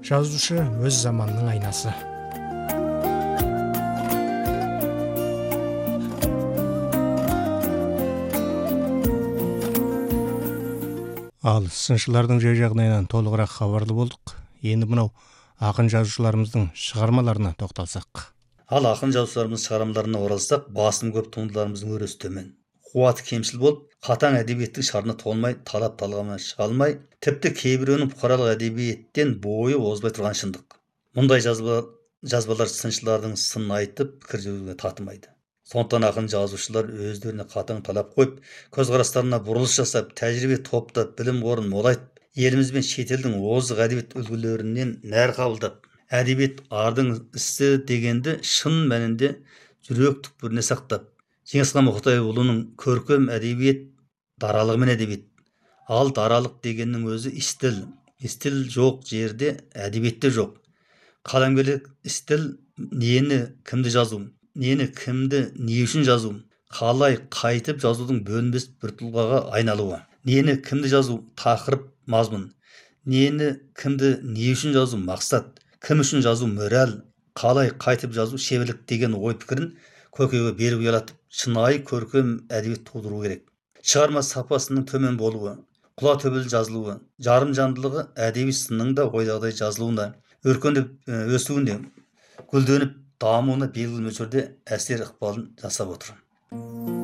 Жазушы өз заманның айнасы. Ал сыншылардың жай жағдайынан толығырақ хабарлы болдық. Енді мынау ақын жазушыларымыздың шығармаларына тоқталсақ. Ал ақын жазушыларымыз шығармаларына оралсақ, басым көп туындыларымыздың өресі төмен. Қуаты кемшіл болып, қатаң әдебиеттің шарына толмай, талғамынан шыға алмай, тіпті кейбіреуінің бұқаралық әдебиеттен бойы озбай тұрған шындық. Мұндай жазбалар сыншылардың сынын айтып, пікір жүзуге татымайды. Сондықтан ақын жазушылар өздеріне қатаң талап қойып, көзқарастарына бұрылыс жасап, тәжірибе топтап, білім қорын молайтып, еліміз бен шетелдің озық әдебиет үлгілерінен нәр қабылдап, әдебиет ардың ісі дегенді шын мәнінде жүрек түкпіріне сақтап, Кеңесхан Мұхтайұлының көркем әдебиет даралығымен әдебиет. Ал даралық дегеннің өзі стиль. Стиль жоқ жерде әдебиетте жоқ. Қаламгерлік стиль нені кімді жазу, нені кімді не үшін жазу, қалай қайтып жазудың бөлінбес бір тұлғаға айналуы. Нені кімді жазу тақырып мазмұн, нені кімді не үшін жазу мақсат, кім үшін жазу мораль, қалай қайтып жазу шеберлік деген ой пікірін көкейге берік ұялатып, шынайы көркем әдебиет тудыру керек. Шығарма сапасының төмен болуы, құла төбел жазылуы, жарым жандылығы әдеби сынның да ойдағыдай жазылуына, өркендеп өсуіне, гүлденіп дамуына белгілі мөлшерде әсер ықпалын жасап отыр.